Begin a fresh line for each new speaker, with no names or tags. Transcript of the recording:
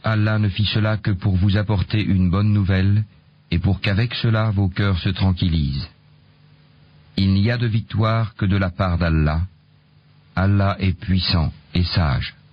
Allah ne fit cela que pour vous apporter une bonne nouvelle et pour qu'avec cela vos cœurs se tranquillisent. Il n'y a de victoire que de la part d'Allah. Allah est puissant et sage.